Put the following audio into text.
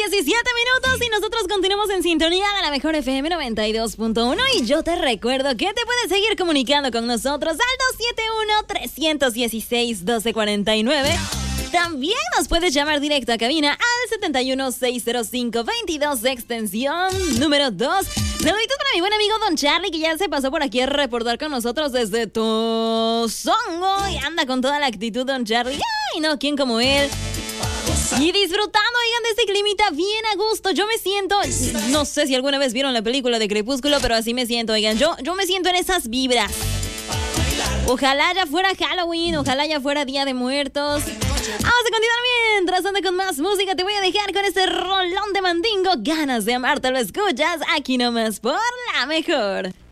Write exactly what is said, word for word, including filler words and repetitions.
diecisiete minutos y nosotros continuamos en sintonía de la mejor F M noventa y dos punto uno y yo te recuerdo que te puedes seguir comunicando con nosotros al dos siete uno, tres uno seis, uno dos cuatro nueve. También nos puedes llamar directo a cabina al setenta y uno, seiscientos cinco, veintidós, extensión número dos. Saluditos para mi buen amigo Don Charlie, que ya se pasó por aquí a reportar con nosotros desde Tozongo. Y anda con toda la actitud Don Charlie. ¡Ay, no! ¿Quién como él? Y disfrutando, oigan, de este climita bien a gusto. Yo me siento, no sé si alguna vez vieron la película de Crepúsculo, pero así me siento, oigan. Yo, yo me siento en esas vibras. Ojalá ya fuera Halloween, ojalá ya fuera Día de Muertos. Vamos a continuar mientras ando con más música. Te voy a dejar con este rolón de Mandingo. Ganas de amarte, lo escuchas aquí nomás por La Mejor.